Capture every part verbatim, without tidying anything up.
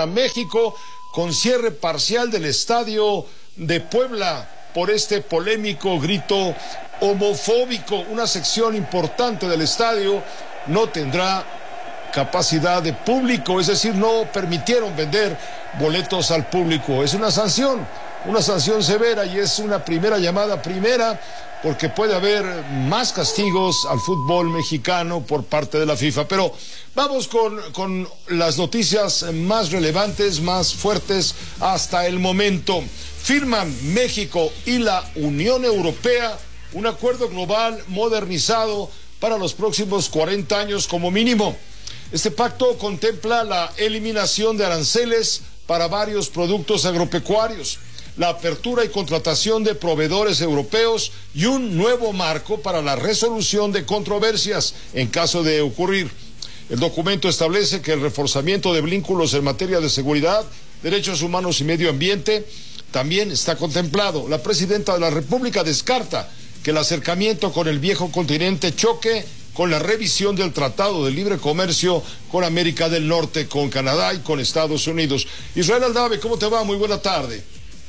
a México con cierre parcial del estadio de Puebla por este polémico grito homofóbico. Una sección importante del estadio no tendrá capacidad de público, es decir, no permitieron vender boletos al público. Es una sanción, una sanción severa, y es una primera llamada primera, porque puede haber más castigos al fútbol mexicano por parte de la FIFA. Pero vamos con, con las noticias más relevantes, más fuertes hasta el momento. Firman México y la Unión Europea un acuerdo global modernizado para los próximos cuarenta años como mínimo. Este pacto contempla la eliminación de aranceles para varios productos agropecuarios, la apertura y contratación de proveedores europeos y un nuevo marco para la resolución de controversias en caso de ocurrir. El documento establece que el reforzamiento de vínculos en materia de seguridad, derechos humanos y medio ambiente también está contemplado. La presidenta de la República descarta que el acercamiento con el viejo continente choque con la revisión del Tratado de Libre Comercio con América del Norte, con Canadá y con Estados Unidos. Israel Aldave, ¿cómo te va? Muy buena tarde.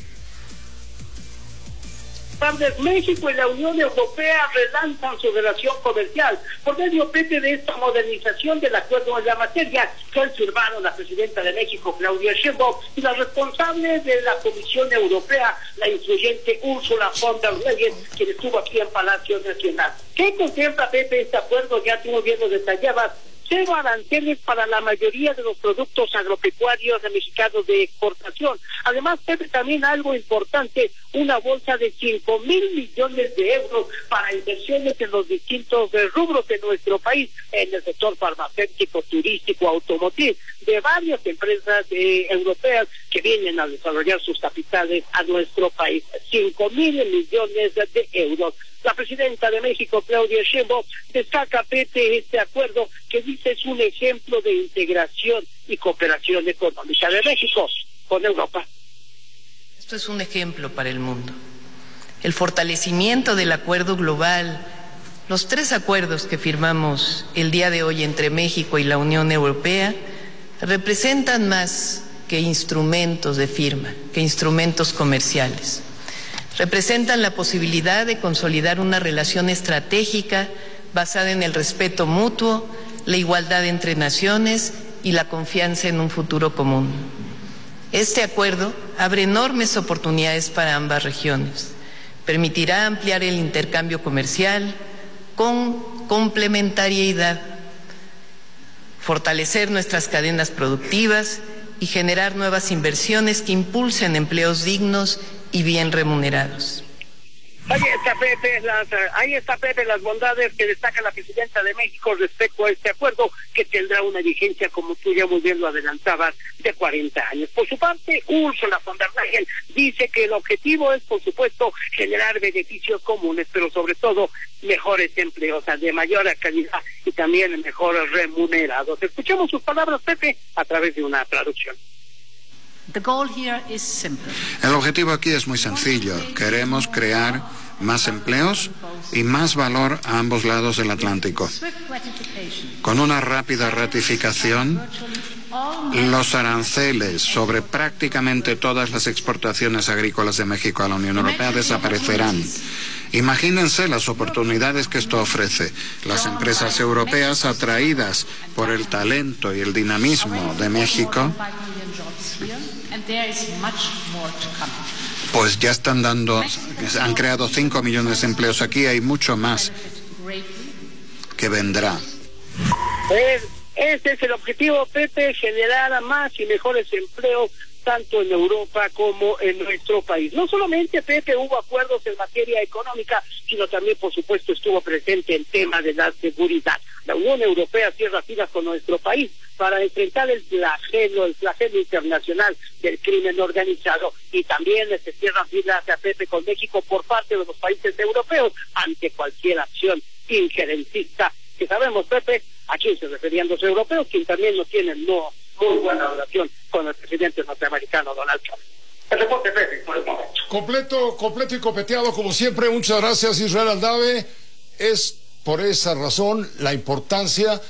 México y la Unión Europea relanzan su relación comercial por medio Pepe de esta modernización del acuerdo en la materia que han firmado la presidenta de México, Claudia Sheinbaum, y la responsable de la Comisión Europea, la influyente Ursula von der Leyen, quien estuvo aquí en Palacio Nacional. ¿Qué contempla, Pepe, este acuerdo? Ya tú bien lo detallabas. Cero aranceles para la mayoría de los productos agropecuarios de mexicanos de exportación. Además, Pepe, también algo importante, una bolsa de cinco mil millones de euros para inversiones en los distintos rubros de nuestro país, en el sector farmacéutico, turístico, automotriz, de varias empresas eh, europeas que vienen a desarrollar sus capitales a nuestro país. cinco mil millones de euros. La presidenta de México, Claudia Sheinbaum, destaca, Pepe, este acuerdo que dice es un ejemplo de integración y cooperación económica de México con Europa. Esto es un ejemplo para el mundo. El fortalecimiento del acuerdo global, los tres acuerdos que firmamos el día de hoy entre México y la Unión Europea, representan más que instrumentos de firma, que instrumentos comerciales. Representan la posibilidad de consolidar una relación estratégica basada en el respeto mutuo, la igualdad entre naciones y la confianza en un futuro común. Este acuerdo abre enormes oportunidades para ambas regiones. Permitirá ampliar el intercambio comercial con complementariedad, fortalecer nuestras cadenas productivas y generar nuevas inversiones que impulsen empleos dignos y bien remunerados. Ahí está, Pepe, las, ahí está, Pepe, las bondades que destaca la presidenta de México respecto a este acuerdo, que tendrá una vigencia, como tú ya muy bien lo adelantabas, de cuarenta años. Por su parte, Ursula von der Leyen dice que el objetivo es, por supuesto, generar beneficios comunes, pero sobre todo mejores empleos, de mayor calidad y también mejor remunerados. Escuchemos sus palabras, Pepe, a través de una traducción. El objetivo aquí es muy sencillo. Queremos crear más empleos y más valor a ambos lados del Atlántico. Con una rápida ratificación, los aranceles sobre prácticamente todas las exportaciones agrícolas de México a la Unión Europea desaparecerán. Imagínense las oportunidades que esto ofrece. Las empresas europeas, atraídas por el talento y el dinamismo de México, pues ya están dando, han creado cinco millones de empleos aquí, hay mucho más que vendrá. Pues ese es el objetivo, Pepe, generar más y mejores empleos tanto en Europa como en nuestro país. No solamente, Pepe, hubo acuerdos en materia económica, sino también, por supuesto, estuvo presente el tema de la seguridad. La Unión Europea cierra filas con nuestro país para enfrentar el flagelo, el flagelo internacional del crimen organizado, y también se cierran filas a Pepe con México por parte de los países europeos ante cualquier acción injerencista, que sabemos, Pepe, a quién se referían los europeos, quien también no tienen no muy buena relación con el presidente norteamericano Donald Trump. El reporte, Pepe, por el momento. Completo, completo y copeteado, como siempre. Muchas gracias, Israel Aldave. Es por esa razón la importancia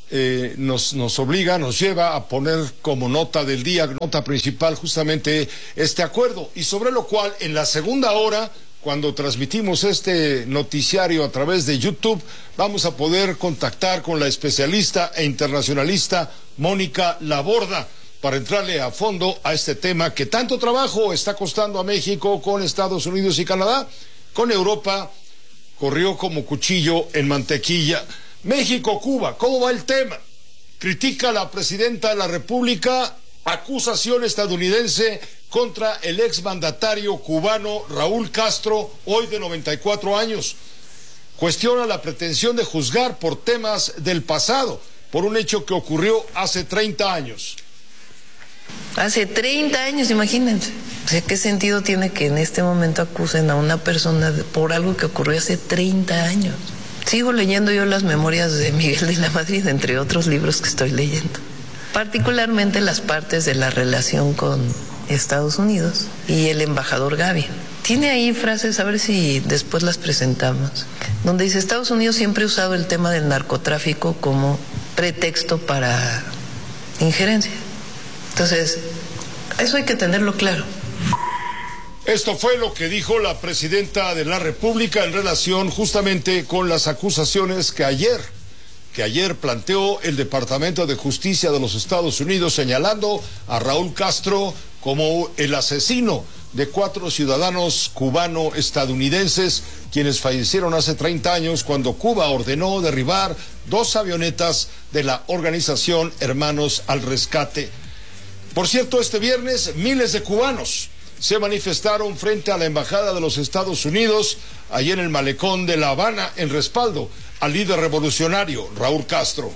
eh, nos, nos obliga, nos lleva a poner como nota del día, nota principal, justamente este acuerdo, y sobre lo cual en la segunda hora, cuando transmitimos este noticiario a través de YouTube, vamos a poder contactar con la especialista e internacionalista Mónica Laborda para entrarle a fondo a este tema que tanto trabajo está costando a México con Estados Unidos y Canadá. Con Europa corrió como cuchillo en mantequilla. México-Cuba, ¿cómo va el tema? Critica la presidenta de la República acusación estadounidense contra el exmandatario cubano Raúl Castro, hoy de noventa y cuatro años. Cuestiona la pretensión de juzgar por temas del pasado, por un hecho que ocurrió hace treinta años. Hace treinta años, imagínense. O sea, ¿qué sentido tiene que en este momento acusen a una persona por algo que ocurrió hace treinta años? Sigo leyendo yo las memorias de Miguel de la Madrid, entre otros libros que estoy leyendo. Particularmente las partes de la relación con Estados Unidos y el embajador Gavi. Tiene ahí frases, a ver si después las presentamos, donde dice: Estados Unidos siempre ha usado el tema del narcotráfico como pretexto para injerencia. Entonces, eso hay que tenerlo claro. Esto fue lo que dijo la presidenta de la República en relación justamente con las acusaciones que ayer, que ayer planteó el Departamento de Justicia de los Estados Unidos, señalando a Raúl Castro como el asesino de cuatro ciudadanos cubano-estadounidenses, quienes fallecieron hace treinta años cuando Cuba ordenó derribar dos avionetas de la organización Hermanos al Rescate. Por cierto, este viernes miles de cubanos se manifestaron frente a la Embajada de los Estados Unidos, allí en el malecón de La Habana, en respaldo al líder revolucionario Raúl Castro.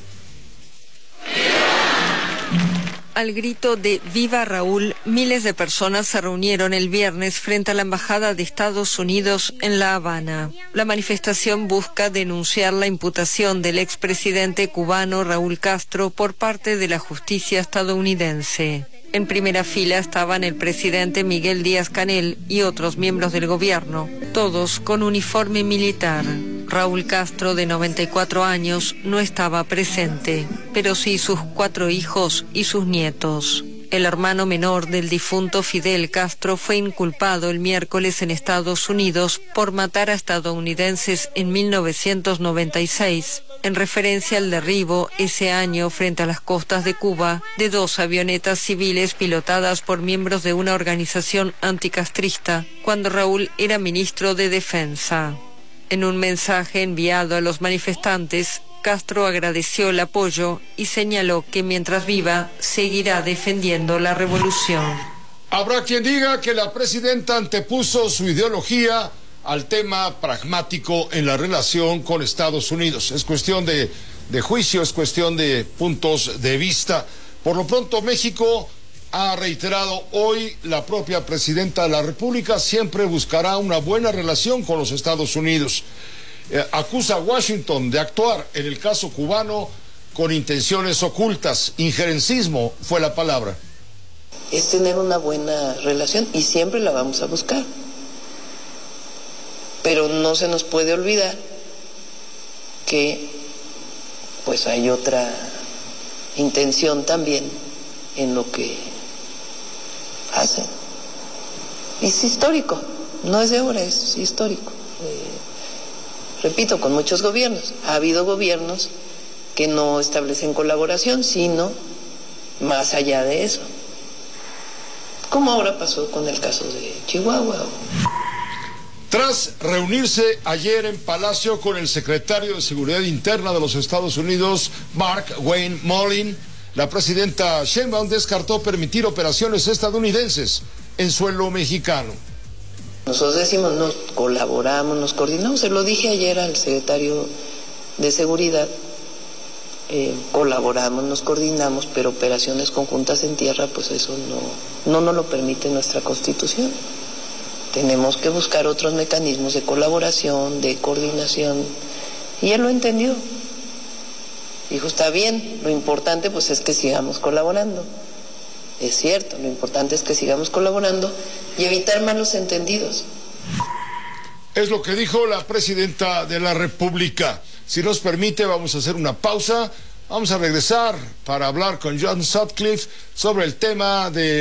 Al grito de ¡Viva Raúl!, miles de personas se reunieron el viernes frente a la Embajada de Estados Unidos en La Habana. La manifestación busca denunciar la imputación del expresidente cubano Raúl Castro por parte de la justicia estadounidense. En primera fila estaban el presidente Miguel Díaz-Canel y otros miembros del gobierno, todos con uniforme militar. Raúl Castro, de noventa y cuatro años, no estaba presente, pero sí sus cuatro hijos y sus nietos. El hermano menor del difunto Fidel Castro fue inculpado el miércoles en Estados Unidos por matar a estadounidenses en mil novecientos noventa y seis, en referencia al derribo ese año frente a las costas de Cuba de dos avionetas civiles pilotadas por miembros de una organización anticastrista, cuando Raúl era ministro de Defensa. En un mensaje enviado a los manifestantes, Castro agradeció el apoyo y señaló que mientras viva seguirá defendiendo la revolución. Habrá quien diga que la presidenta antepuso su ideología al tema pragmático en la relación con Estados Unidos. Es cuestión de, de juicio, es cuestión de puntos de vista. Por lo pronto, México ha reiterado hoy, la propia presidenta de la República siempre buscará una buena relación con los Estados Unidos. Eh, acusa a Washington de actuar en el caso cubano con intenciones ocultas. Injerencismo fue la palabra. Es tener una buena relación y siempre la vamos a buscar. Pero no se nos puede olvidar que pues hay otra intención también en lo que hacen. Es histórico, no es de ahora, es histórico. Eh, repito, con muchos gobiernos. Ha habido gobiernos que no establecen colaboración, sino más allá de eso. Como ahora pasó con el caso de Chihuahua. Tras reunirse ayer en Palacio con el secretario de Seguridad Interna de los Estados Unidos, Mark Wayne Mullin, la presidenta Sheinbaum descartó permitir operaciones estadounidenses en suelo mexicano. Nosotros decimos, nos colaboramos, nos coordinamos, se lo dije ayer al secretario de Seguridad, eh, colaboramos, nos coordinamos, pero operaciones conjuntas en tierra, pues eso no, no nos lo permite nuestra Constitución. Tenemos que buscar otros mecanismos de colaboración, de coordinación, y él lo entendió. Dijo, está bien, lo importante pues es que sigamos colaborando. Es cierto, lo importante es que sigamos colaborando y evitar malos entendidos. Es lo que dijo la presidenta de la República. Si nos permite, vamos a hacer una pausa Vamos a regresar para hablar con John Sutcliffe sobre el tema de